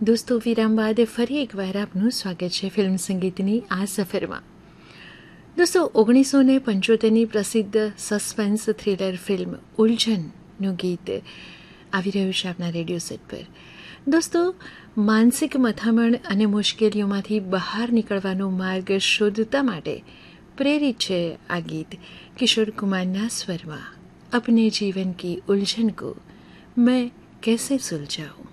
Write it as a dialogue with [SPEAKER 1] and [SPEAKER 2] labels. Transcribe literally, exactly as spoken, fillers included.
[SPEAKER 1] દોસ્તો, વિરામ બાદ ફરી એકવાર આપનું સ્વાગત છે ફિલ્મ સંગીતની આ સફરમાં. દોસ્તો, ઓગણીસો ને પંચોતેરની પ્રસિદ્ધ સસ્પેન્સ થ્રિલર ફિલ્મ ઉલઝનનું ગીત આવી રહ્યું છે આપના રેડિયો સેટ પર. દોસ્તો, માનસિક મથામણ અને મુશ્કેલીઓમાંથી બહાર નીકળવાનો માર્ગ શોધતા માટે પ્રેરિત છે આ ગીત કિશોર કુમારના સ્વરમાં. અપને જીવન કી ઉલઝન કો મેં कैसे सुलझाऊं.